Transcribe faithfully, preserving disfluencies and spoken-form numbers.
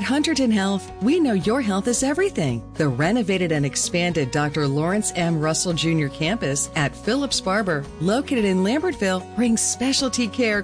At Hunterdon Health, we know your health is everything. The renovated and expanded Doctor Lawrence M. Russell Junior campus at Phillips Barber, located in Lambertville, brings specialty care